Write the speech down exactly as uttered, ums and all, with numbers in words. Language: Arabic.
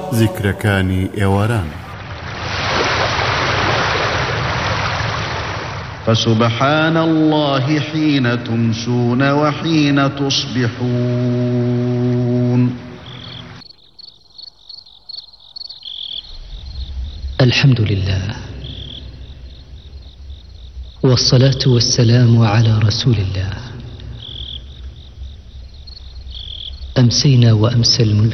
زیکرەکانی ئێواران. فسبحان الله حين تمسون وحين تصبحون. الحمد لله والصلاة والسلام على رسول الله. أمسينا وأمسى الملك